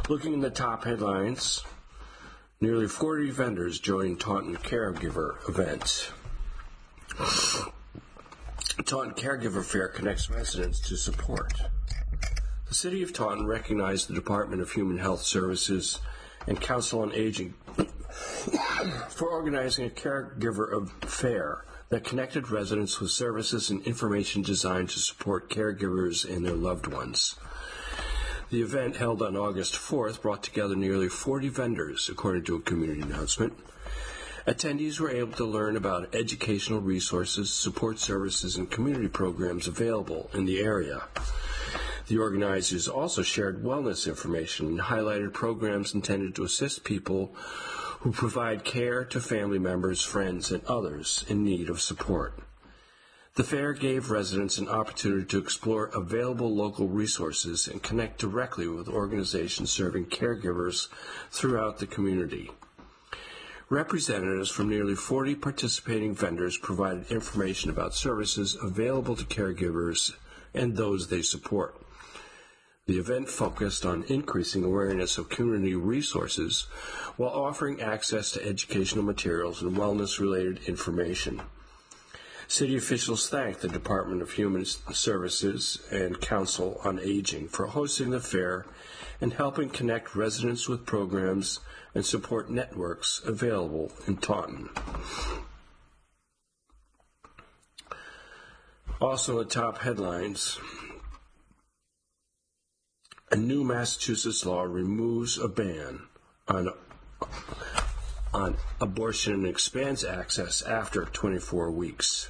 Looking in the top headlines, nearly 40 vendors joined Taunton Caregiver event. Taunton Caregiver Fair connects residents to support. The City of Taunton recognized the Department of Human Health Services and Council on Aging for organizing a caregiver fair that connected residents with services and information designed to support caregivers and their loved ones. The event, held on August 4th, brought together nearly 40 vendors, according to a community announcement. Attendees were able to learn about educational resources, support services, and community programs available in the area. The organizers also shared wellness information and highlighted programs intended to assist people who provide care to family members, friends, and others in need of support. The fair gave residents an opportunity to explore available local resources and connect directly with organizations serving caregivers throughout the community. Representatives from nearly 40 participating vendors provided information about services available to caregivers and those they support. The event focused on increasing awareness of community resources while offering access to educational materials and wellness-related information. City officials thanked the Department of Human Services and Council on Aging for hosting the fair and helping connect residents with programs and support networks available in Taunton. Also, the top headlines. A new Massachusetts law removes a ban on abortion and expands access after 24 weeks.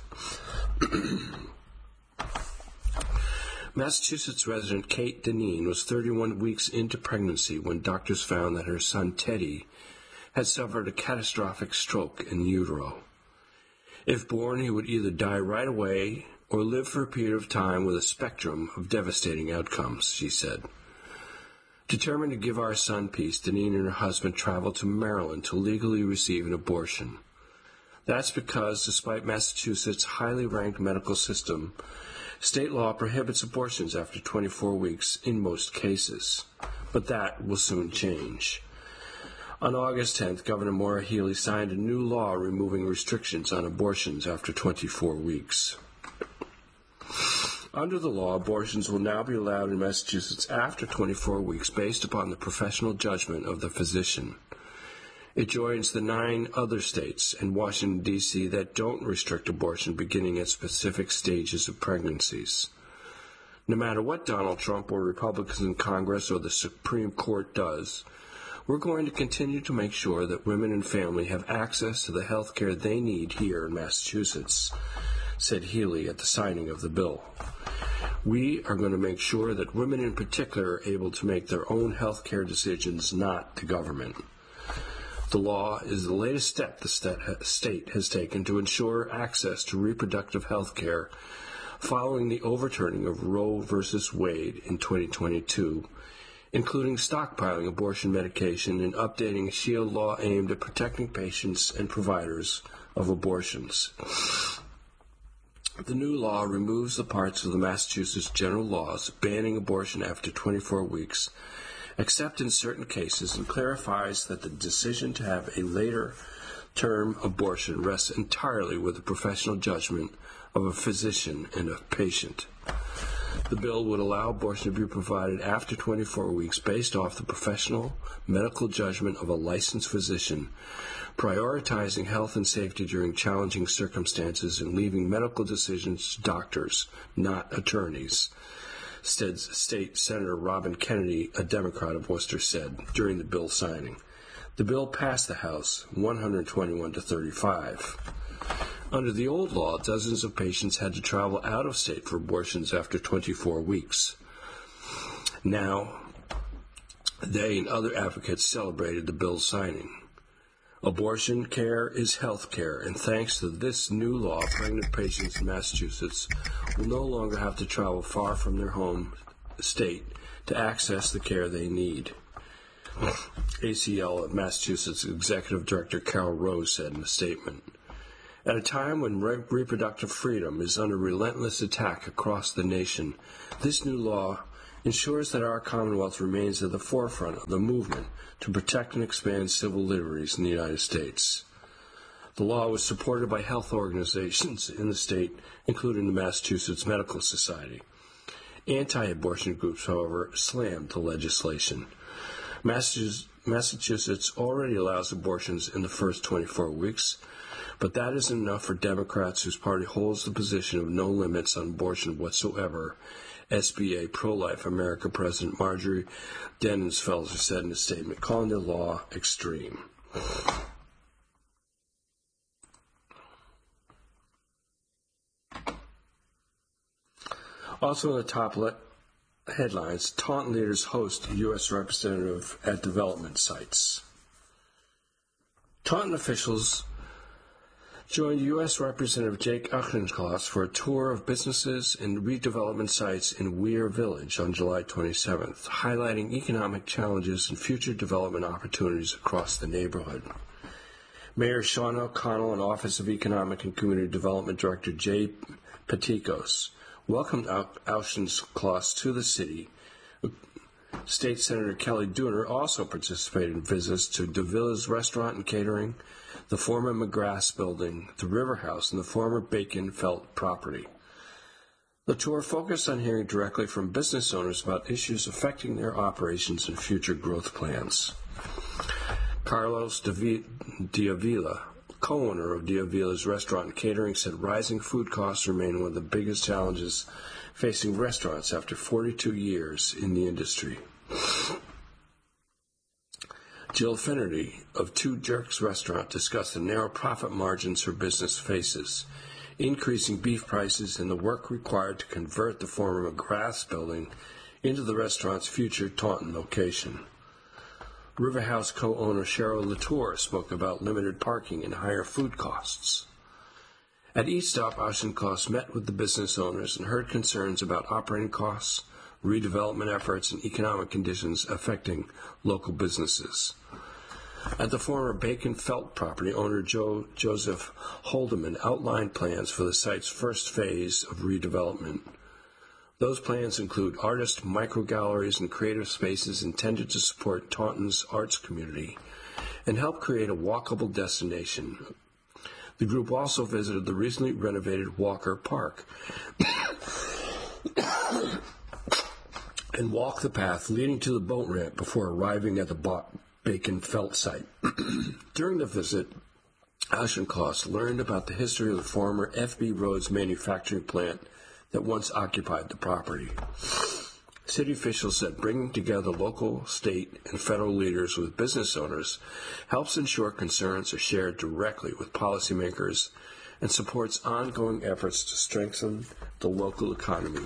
Massachusetts resident Kate Deneen was 31 weeks into pregnancy when doctors found that her son Teddy had suffered a catastrophic stroke in utero. If born, he would either die right away or live for a period of time with a spectrum of devastating outcomes, she said. Determined to give our son peace, Deneen and her husband traveled to Maryland to legally receive an abortion. That's because, despite Massachusetts' highly ranked medical system, state law prohibits abortions after 24 weeks in most cases. But that will soon change. On August 10th, Governor Maura Healey signed a new law removing restrictions on abortions after 24 weeks. Under the law, abortions will now be allowed in Massachusetts after 24 weeks based upon the professional judgment of the physician. It joins the 9 other states and Washington, D.C. that don't restrict abortion beginning at specific stages of pregnancies. No matter what Donald Trump or Republicans in Congress or the Supreme Court does, we're going to continue to make sure that women and family have access to the health care they need here in Massachusetts, said Healey at the signing of the bill. We are going to make sure that women in particular are able to make their own health care decisions, not the government. The law is the latest step the state has taken to ensure access to reproductive health care following the overturning of Roe v. Wade in 2022, including stockpiling abortion medication and updating a SHIELD law aimed at protecting patients and providers of abortions. The new law removes the parts of the Massachusetts general laws banning abortion after 24 weeks, except in certain cases, and clarifies that the decision to have a later-term abortion rests entirely with the professional judgment of a physician and a patient. The bill would allow abortion to be provided after 24 weeks based off the professional medical judgment of a licensed physician, prioritizing health and safety during challenging circumstances and leaving medical decisions to doctors, not attorneys, State Senator Robin Kennedy, a Democrat of Worcester, said during the bill signing. The bill passed the House 121 to 35. Under the old law, dozens of patients had to travel out of state for abortions after 24 weeks. Now, they and other advocates celebrated the bill's signing. Abortion care is health care, and thanks to this new law, pregnant patients in Massachusetts will no longer have to travel far from their home state to access the care they need. ACL Massachusetts Executive Director Carol Rose said in a statement. At a time when reproductive freedom is under relentless attack across the nation, this new law ensures that our Commonwealth remains at the forefront of the movement to protect and expand civil liberties in the United States. The law was supported by health organizations in the state, including the Massachusetts Medical Society. Anti-abortion groups, however, slammed the legislation. Massachusetts already allows abortions in the first 24 weeks, but that isn't enough for Democrats whose party holds the position of no limits on abortion whatsoever. SBA Pro-Life America President Marjorie Dennis-Felser said in a statement, calling the law extreme. Also in the top headlines, Taunton leaders host U.S. representative at development sites. Taunton officials joined U.S. Representative Jake Auchincloss for a tour of businesses and redevelopment sites in Weir Village on July 27th, highlighting economic challenges and future development opportunities across the neighborhood. Mayor Sean O'Connell and Office of Economic and Community Development Director Jay Patikos welcomed Auchincloss to the city. State Senator Kelly Dooner also participated in visits to DeVilla's Restaurant and Catering, the former McGrath Building, the River House, and the former Bacon Felt property. The tour focused on hearing directly from business owners about issues affecting their operations and future growth plans. Carlos Diavila, co-owner of Diavila's Restaurant and Catering, said rising food costs remain one of the biggest challenges facing restaurants after 42 years in the industry. Jill Finnerty of Two Jerks Restaurant discussed the narrow profit margins her business faces, increasing beef prices, and the work required to convert the former McGrath Building into the restaurant's future Taunton location. Riverhouse co-owner Cheryl Latour spoke about limited parking and higher food costs. At each stop, Auchincloss met with the business owners and heard concerns about operating costs, redevelopment efforts, and economic conditions affecting local businesses. At the former Bacon Felt property, owner Joseph Holdeman outlined plans for the site's first phase of redevelopment. Those plans include artist micro-galleries and creative spaces intended to support Taunton's arts community and help create a walkable destination. The group also visited the recently renovated Walker Park and walked the path leading to the boat ramp before arriving at the Bacon Felt site. During the visit, Auchincloss learned about the history of the former F.B. Rhodes manufacturing plant that once occupied the property. City officials said bringing together local, state, and federal leaders with business owners helps ensure concerns are shared directly with policymakers and supports ongoing efforts to strengthen the local economy.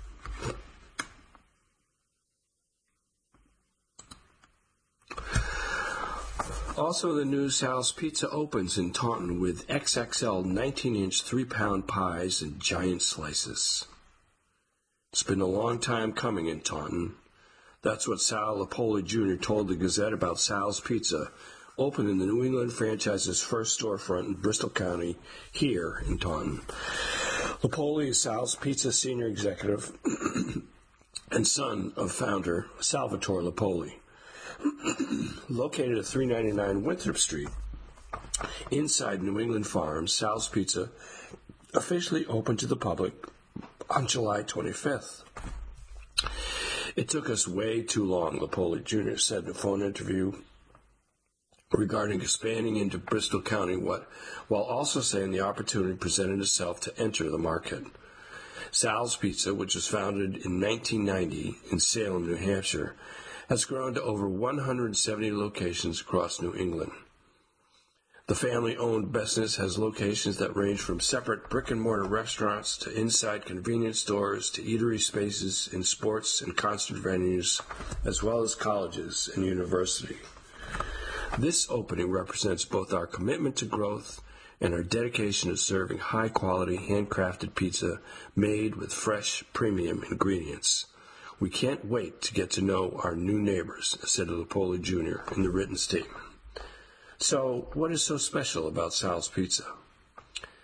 Also in the news, Sal's Pizza opens in Taunton with XXL 19-inch 3-pound pies and giant slices. It's been a long time coming in Taunton. That's what Sal Lipoli Jr. told the Gazette about Sal's Pizza, opening the New England franchise's first storefront in Bristol County, here in Taunton. Lipoli is Sal's Pizza senior executive and son of founder Salvatore Lipoli. Located at 399 Winthrop Street, inside New England Farms, Sal's Pizza officially opened to the public on July 25th. It took us way too long, Lipoli Jr. said in a phone interview regarding expanding into Bristol County, while also saying the opportunity presented itself to enter the market. Sal's Pizza, which was founded in 1990 in Salem, New Hampshire, has grown to over 170 locations across New England. The family-owned business has locations that range from separate brick-and-mortar restaurants to inside convenience stores to eatery spaces in sports and concert venues, as well as colleges and universities. This opening represents both our commitment to growth and our dedication to serving high-quality, handcrafted pizza made with fresh, premium ingredients. We can't wait to get to know our new neighbors, said Lipoli Jr. in the written statement. So, what is so special about Sal's Pizza?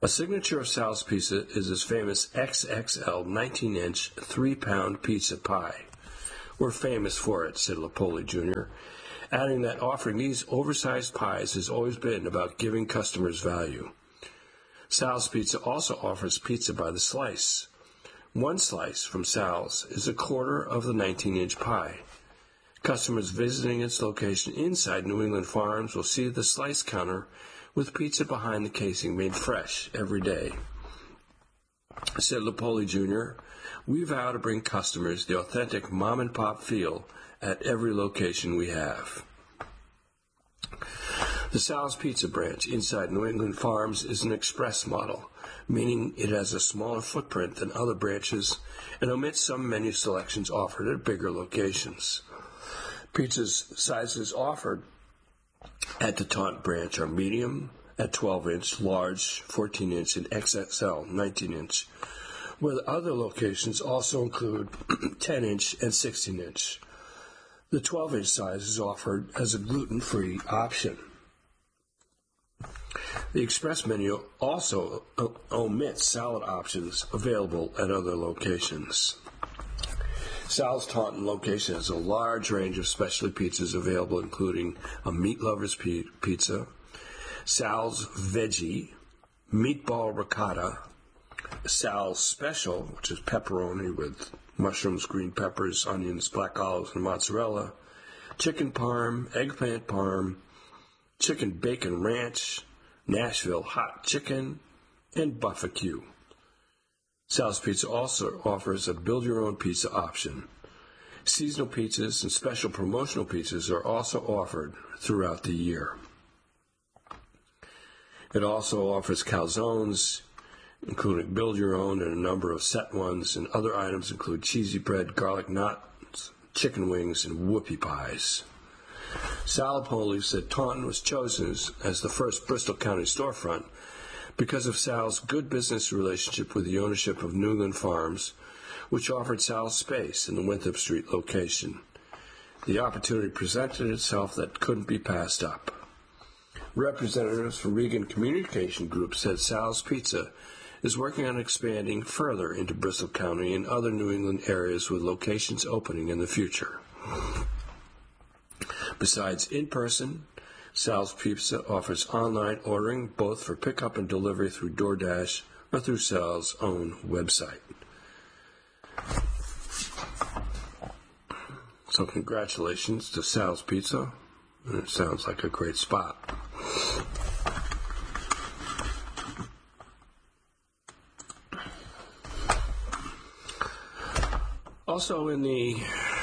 A signature of Sal's Pizza is his famous XXL 19-inch 3-pound pizza pie. "We're famous for it," said Lipoli Jr., adding that offering these oversized pies has always been about giving customers value. Sal's Pizza also offers pizza by the slice. One slice from Sal's is a quarter of the 19-inch pie. Customers visiting its location inside New England Farms will see the slice counter with pizza behind the casing made fresh every day. Said Lipoli Jr., "We vow to bring customers the authentic mom-and-pop feel at every location we have." The Sal's Pizza branch inside New England Farms is an express model, meaning it has a smaller footprint than other branches and omits some menu selections offered at bigger locations. Pizza's sizes offered at the Taunton branch are medium at 12-inch, large 14-inch, and XXL 19-inch, where the other locations also include 10-inch and 16-inch. The 12-inch size is offered as a gluten-free option. The express menu also omits salad options available at other locations. Sal's Taunton location has a large range of specialty pizzas available, including a meat lover's pizza, Sal's Veggie, meatball ricotta, Sal's Special, which is pepperoni with mushrooms, green peppers, onions, black olives, and mozzarella, chicken parm, eggplant parm, chicken bacon ranch, Nashville hot chicken, and barbecue. Sal's Pizza also offers a build-your-own pizza option. Seasonal pizzas and special promotional pizzas are also offered throughout the year. It also offers calzones, including build-your-own and a number of set ones, and other items include cheesy bread, garlic knots, chicken wings, and whoopie pies. Sal Lipoli said Taunton was chosen as the first Bristol County storefront because of Sal's good business relationship with the ownership of New England Farms, which offered Sal space in the Winthrop Street location. The opportunity presented itself that couldn't be passed up. Representatives from Regan Communication Group said Sal's Pizza is working on expanding further into Bristol County and other New England areas with locations opening in the future. Besides in-person, Sal's Pizza offers online ordering both for pickup and delivery through DoorDash or through Sal's own website. So congratulations to Sal's Pizza. It sounds like a great spot. Also in the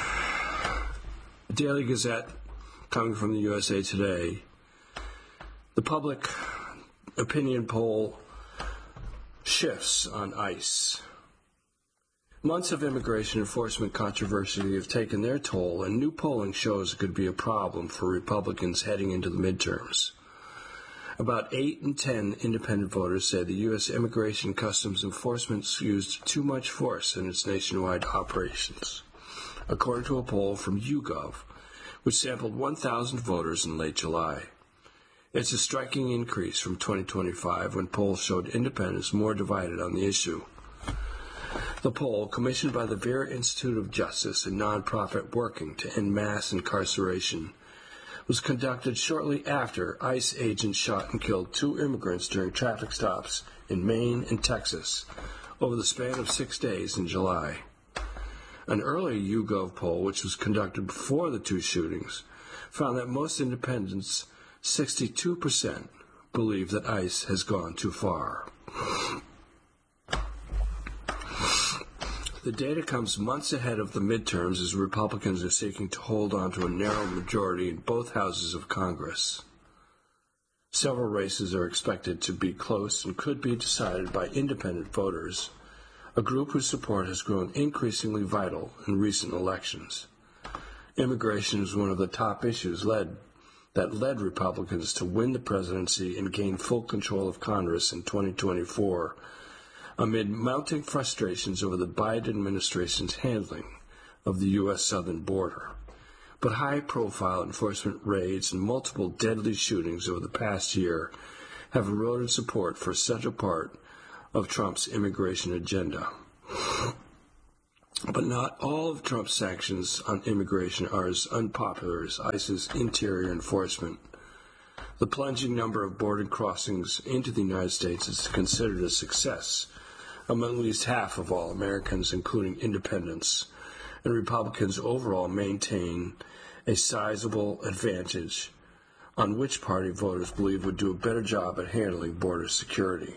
Daily Gazette, coming from the USA Today, the public opinion poll shifts on ICE. Months of immigration enforcement controversy have taken their toll, and new polling shows it could be a problem for Republicans heading into the midterms. About 8 in 10 independent voters say the U.S. Immigration Customs Enforcement used too much force in its nationwide operations, according to a poll from YouGov, which sampled 1,000 voters in late July. It's a striking increase from 2025, when polls showed independents more divided on the issue. The poll, commissioned by the Vera Institute of Justice, a nonprofit working to end mass incarceration, was conducted shortly after ICE agents shot and killed 2 immigrants during traffic stops in Maine and Texas over the span of 6 days in July. An earlier YouGov poll, which was conducted before the 2 shootings, found that most independents, 62%, believe that ICE has gone too far. The data comes months ahead of the midterms as Republicans are seeking to hold on to a narrow majority in both houses of Congress. Several races are expected to be close and could be decided by independent voters, a group whose support has grown increasingly vital in recent elections. Immigration is one of the top issues that led Republicans to win the presidency and gain full control of Congress in 2024, amid mounting frustrations over the Biden administration's handling of the U.S. southern border. But high-profile enforcement raids and multiple deadly shootings over the past year have eroded support for a central part of Trump's immigration agenda. But not all of Trump's sanctions on immigration are as unpopular as ICE's interior enforcement. The plunging number of border crossings into the United States is considered a success among at least half of all Americans, including independents, and Republicans overall maintain a sizable advantage on which party voters believe would do a better job at handling border security.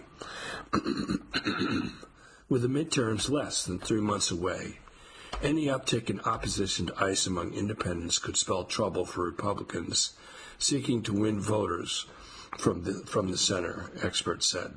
With the midterms less than 3 months away, any uptick in opposition to ICE among independents could spell trouble for Republicans seeking to win voters from the center, experts said.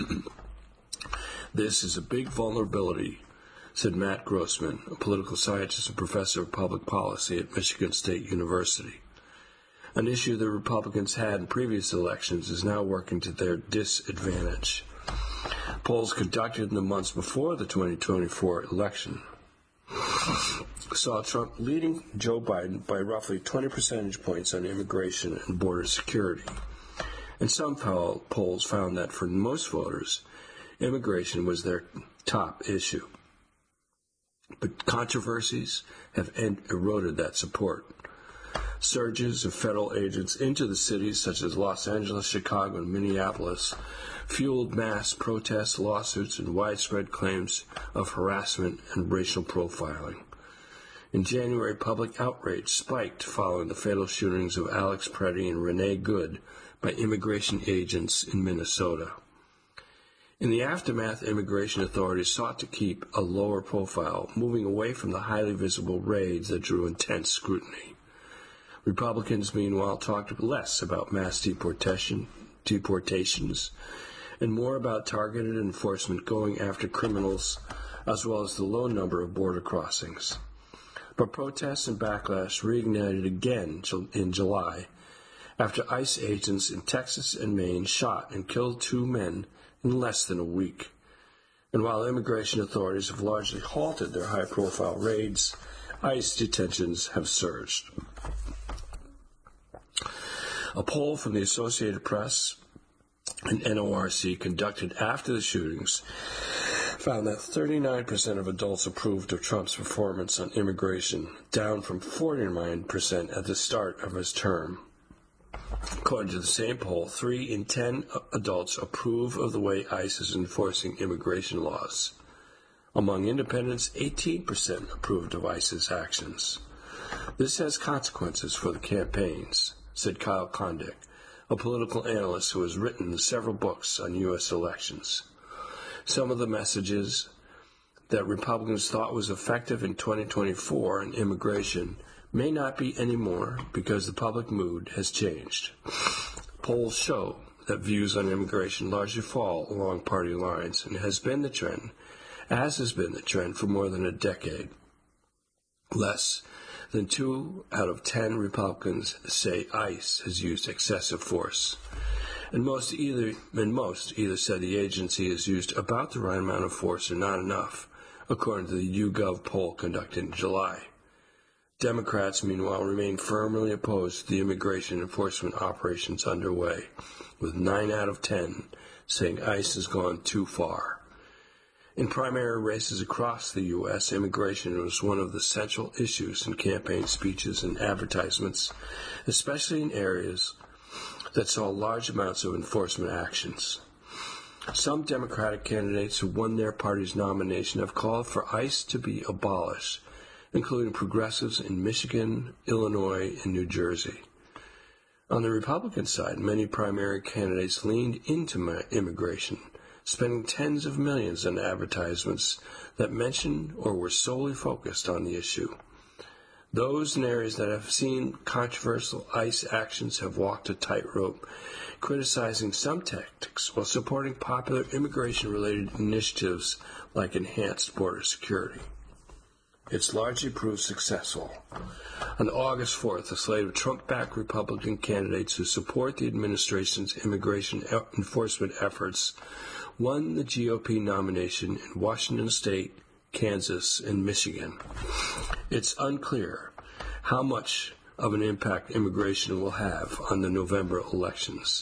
This is a big vulnerability, said Matt Grossman, a political scientist and professor of public policy at Michigan State University. An issue the Republicans had in previous elections is now working to their disadvantage. Polls conducted in the months before the 2024 election saw Trump leading Joe Biden by roughly 20 percentage points on immigration and border security. And some polls found that for most voters, immigration was their top issue. But controversies have eroded that support. Surges of federal agents into the cities such as Los Angeles, Chicago, and Minneapolis fueled mass protests, lawsuits, and widespread claims of harassment and racial profiling. In January, public outrage spiked following the fatal shootings of Alex Preddy and Renee Good by immigration agents in Minnesota. In the aftermath, immigration authorities sought to keep a lower profile, moving away from the highly visible raids that drew intense scrutiny. Republicans, meanwhile, talked less about mass deportations and more about targeted enforcement going after criminals, as well as the low number of border crossings. But protests and backlash reignited again in July after ICE agents in Texas and Maine shot and killed 2 men in less than a week. And while immigration authorities have largely halted their high-profile raids, ICE detentions have surged. A poll from the Associated Press and NORC conducted after the shootings found that 39% of adults approved of Trump's performance on immigration, down from 49% at the start of his term. According to the same poll, 3 in 10 adults approve of the way ICE is enforcing immigration laws. Among independents, 18% approved of ICE's actions. This has consequences for the campaigns, said Kyle Kondik, a political analyst who has written several books on U.S. elections. Some of the messages that Republicans thought was effective in 2024 in immigration may not be anymore because the public mood has changed. Polls show that views on immigration largely fall along party lines and has been the trend, as has been the trend for more than a decade. Less than 2 out of 10 Republicans say ICE has used excessive force. And most either said the agency has used about the right amount of force or not enough, according to the YouGov poll conducted in July. Democrats, meanwhile, remain firmly opposed to the immigration enforcement operations underway, with 9 out of 10 saying ICE has gone too far. In primary races across the U.S., immigration was one of the central issues in campaign speeches and advertisements, especially in areas that saw large amounts of enforcement actions. Some Democratic candidates who won their party's nomination have called for ICE to be abolished, including progressives in Michigan, Illinois, and New Jersey. On the Republican side, many primary candidates leaned into immigration, spending tens of millions on advertisements that mentioned or were solely focused on the issue. Those in areas that have seen controversial ICE actions have walked a tightrope, criticizing some tactics while supporting popular immigration-related initiatives like enhanced border security. It's largely proved successful. On August 4th, a slate of Trump-backed Republican candidates who support the administration's immigration enforcement efforts won the GOP nomination in Washington State, Kansas, and Michigan. It's unclear how much of an impact immigration will have on the November elections.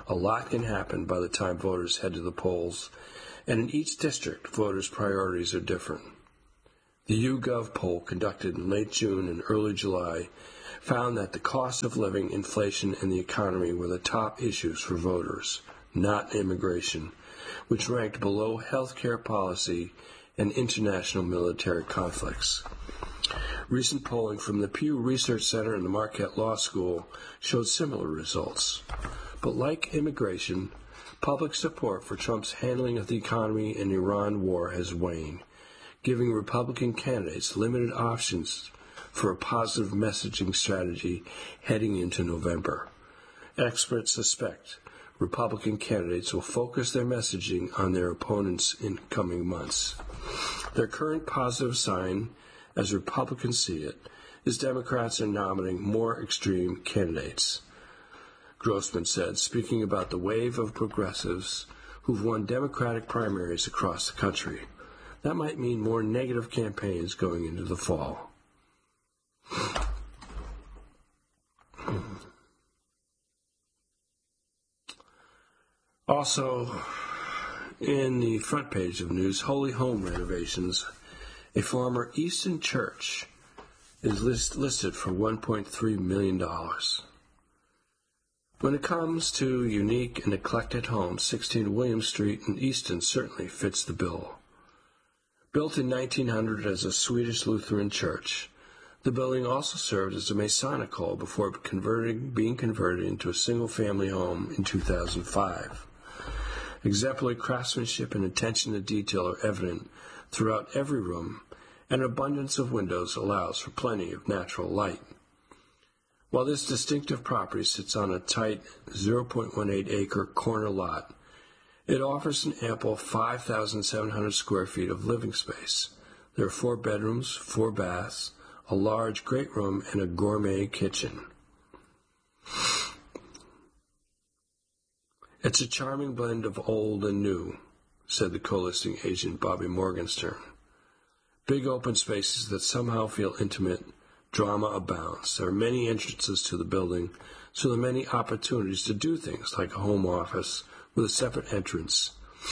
A lot can happen by the time voters head to the polls, and in each district, voters' priorities are different. The YouGov poll conducted in late June and early July found that the cost of living, inflation, and the economy were the top issues for voters, not immigration, which ranked below health care policy and international military conflicts. Recent polling from the Pew Research Center and the Marquette Law School showed similar results. But like immigration, public support for Trump's handling of the economy and Iran war has waned, giving Republican candidates limited options for a positive messaging strategy heading into November. Experts suspect Republican candidates will focus their messaging on their opponents in coming months. Their current positive sign, as Republicans see it, is Democrats are nominating more extreme candidates. Grossman said, speaking about the wave of progressives who've won Democratic primaries across the country. That might mean more negative campaigns going into the fall. Also, in the front page of news, Holy Home renovations. A former Easton church is listed for $1.3 million. When it comes to unique and eclectic homes, 16 William Street in Easton certainly fits the bill. Built in 1900 as a Swedish Lutheran church, the building also served as a Masonic hall before being converted into a single-family home in 2005. Exemplary craftsmanship and attention to detail are evident throughout every room, and an abundance of windows allows for plenty of natural light. While this distinctive property sits on a tight 0.18-acre corner lot, it offers an ample 5,700 square feet of living space. There are 4 bedrooms, 4 baths, a large great room, and a gourmet kitchen. It's a charming blend of old and new, said the co-listing agent Bobby Morgenstern. Big open spaces that somehow feel intimate, drama abounds. There are many entrances to the building, so there are many opportunities to do things like a home office with a separate entrance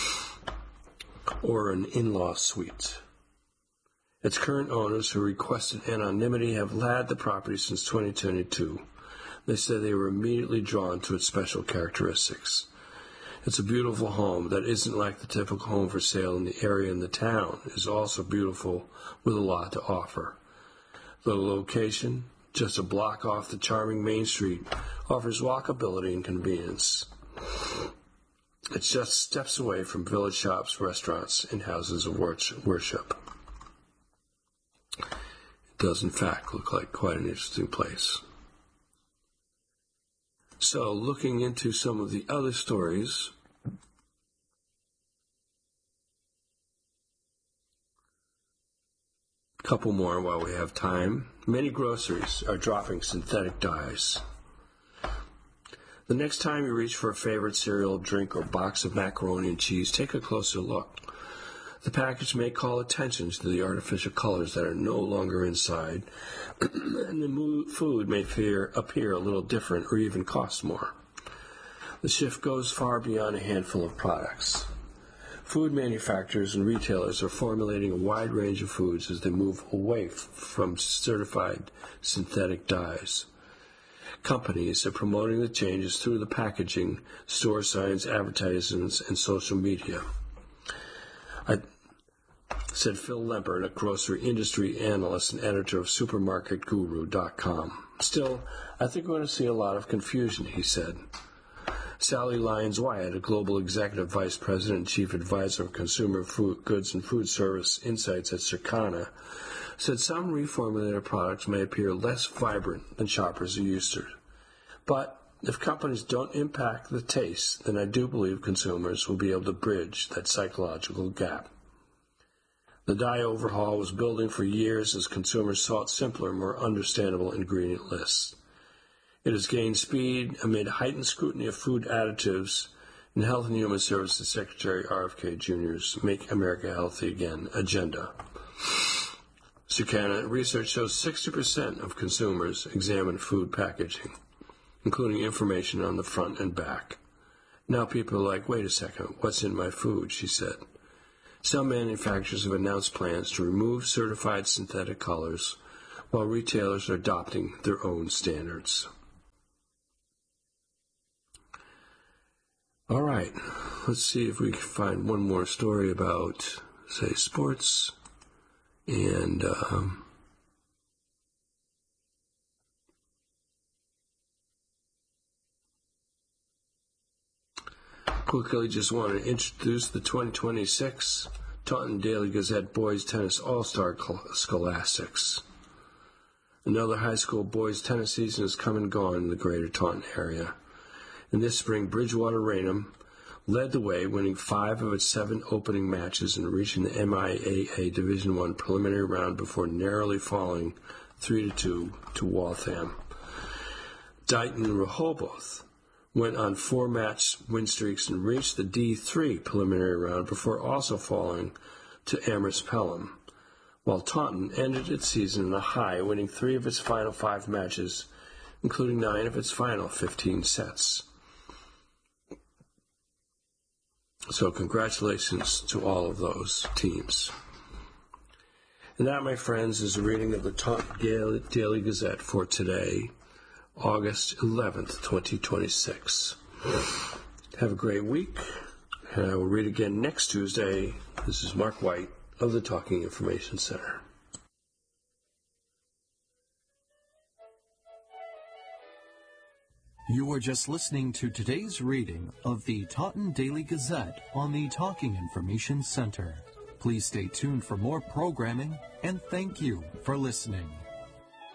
or an in-law suite. Its current owners, who requested anonymity, have had the property since 2022. They said they were immediately drawn to its special characteristics. It's a beautiful home that isn't like the typical home for sale in the area, and the town is also beautiful with a lot to offer. The location, just a block off the charming Main Street, offers walkability and convenience. It's just steps away from village shops, restaurants, and houses of worship. It does, in fact, look like quite an interesting place. So, looking into some of the other stories, a couple more while we have time. Many groceries are dropping synthetic dyes. The next time you reach for a favorite cereal, drink, or box of macaroni and cheese, take a closer look. The package may call attention to the artificial colors that are no longer inside, and the food may appear a little different or even cost more. The shift goes far beyond a handful of products. Food manufacturers and retailers are formulating a wide range of foods as they move away from certified synthetic dyes. Companies are promoting the changes through the packaging, store signs, advertisements, and social media. Said Phil Lempert, a grocery industry analyst and editor of SupermarketGuru.com. Still, I think we're going to see a lot of confusion, he said. Sally Lyons-Wyatt, a global executive vice president and chief advisor of consumer goods and food service insights at Circana, said some reformulated products may appear less vibrant than shoppers are used to. But if companies don't impact the taste, then I do believe consumers will be able to bridge that psychological gap. The dye overhaul was building for years as consumers sought simpler, more understandable ingredient lists. It has gained speed amid heightened scrutiny of food additives and Health and Human Services Secretary RFK Jr.'s Make America Healthy Again agenda. Circana research shows 60% of consumers examine food packaging, including information on the front and back. Now people are like, wait a second, what's in my food, she said. Some manufacturers have announced plans to remove certified synthetic colors, while retailers are adopting their own standards. All right, let's see if we can find one more story about, say, sports. And quickly just want to introduce the 2026 Taunton Daily Gazette Boys Tennis All-Star Scholastics. Another high school boys tennis season has come and gone in the greater Taunton area. And this spring, Bridgewater Raynham led the way, winning 5 of its 7 opening matches and reaching the MIAA Division I preliminary round before narrowly falling 3-2 to Waltham. Dighton Rehoboth went on 4-match win streaks and reached the D3 preliminary round before also falling to Amherst Pelham, while Taunton ended its season in a high, winning 3 of its final 5 matches, including 9 of its final 15 sets. So congratulations to all of those teams. And that, my friends, is a reading of the Taunton Daily Gazette for today, August 11th, 2026. Have a great week, and I will read again next Tuesday. This is Mark White of the Talking Information Center. You were just listening to today's reading of the Taunton Daily Gazette on the Talking Information Center. Please stay tuned for more programming, and thank you for listening.